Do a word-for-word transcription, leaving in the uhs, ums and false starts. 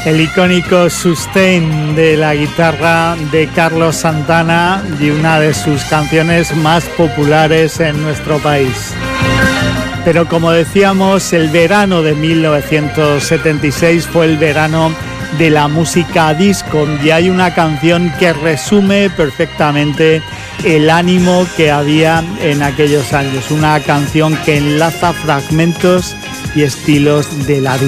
El icónico Sustain de la guitarra de Carlos Santana y una de sus canciones más populares en nuestro país. Pero como decíamos, el verano de mil novecientos setenta y seis fue el verano de la música disco y hay una canción que resume perfectamente el ánimo que había en aquellos años, una canción que enlaza fragmentos y estilos de la